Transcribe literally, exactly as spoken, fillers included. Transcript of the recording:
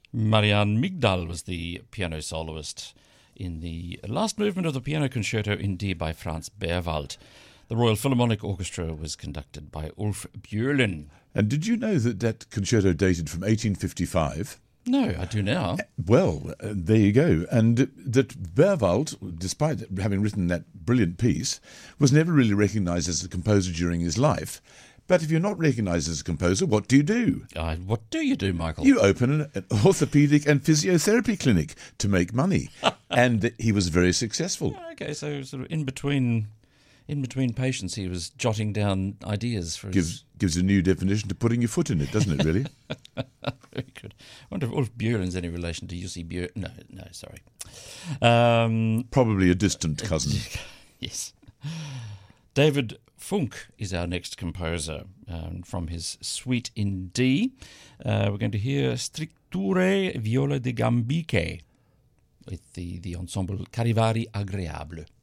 Marianne Migdal was the piano soloist in the last movement of the Piano Concerto in D by Franz Berwald. The Royal Philharmonic Orchestra was conducted by Ulf Björlin. And did you know that that concerto dated from eighteen fifty-five? No, I do now. Well, uh, there you go. And that Berwald, despite having written that brilliant piece, was never really recognised as a composer during his life. But if you're not recognised as a composer, what do you do? Uh, what do you do, Michael? You open an, an orthopaedic and physiotherapy clinic to make money. And he was very successful. Okay, so sort of in between... In between patients, he was jotting down ideas for gives his... gives a new definition to putting your foot in it, doesn't it? Really? Very good. I wonder if Ulf Björlin's any relation to Jussi Björn. No, no, sorry. Um, Probably a distant cousin. Yes. David Funk is our next composer um, from his suite in D. Uh, we're going to hear Stricture Viola de Gambiche with the the ensemble Carivari Agreable.